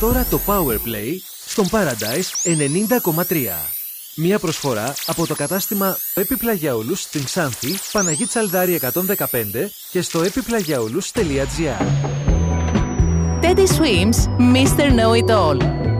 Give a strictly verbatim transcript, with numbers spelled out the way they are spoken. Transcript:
Τώρα το Powerplay στον Paradise ενενήντα κόμμα τρία. Μία προσφορά από το κατάστημα Επιπλαγιαούλους στην Ξάνθη, Παναγή Τσαλδάρη εκατόν δεκαπέντε και στο επιπλαγιαούλους τελεία τζι άρ. Teddy Swims, μίστερ Know It All.